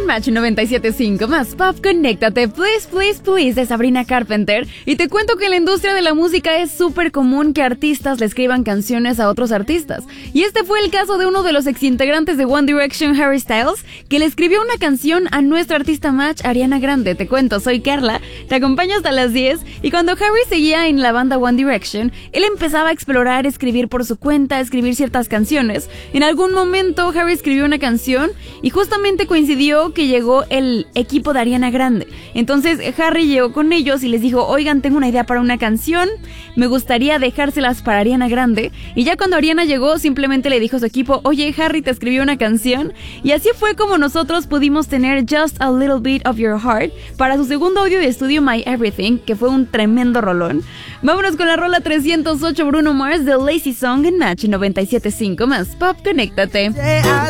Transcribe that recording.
en Match 97.5, más pop, conéctate, please, please, please, de Sabrina Carpenter. Y te cuento que en la industria de la música es súper común que artistas le escriban canciones a otros artistas. Y este fue el caso de uno de los exintegrantes de One Direction, Harry Styles, que le escribió una canción a nuestra artista Match, Ariana Grande. Te cuento, soy Carla, te acompaño hasta las 10, y cuando Harry seguía en la banda One Direction, él empezaba a explorar, escribir por su cuenta, escribir ciertas canciones. En algún momento Harry escribió una canción y justamente coincidió que llegó el equipo de Ariana Grande. Entonces Harry llegó con ellos y les dijo: oigan, tengo una idea para una canción, me gustaría dejárselas para Ariana Grande. Y ya cuando Ariana llegó, simplemente le dijo a su equipo: oye, Harry te escribió una canción. Y así fue como nosotros pudimos tener Just a Little Bit of Your Heart para su segundo audio de estudio, My Everything, que fue un tremendo rolón. Vámonos con la rola 308, Bruno Mars, The Lazy Song, en Match 97.5, más pop, conéctate.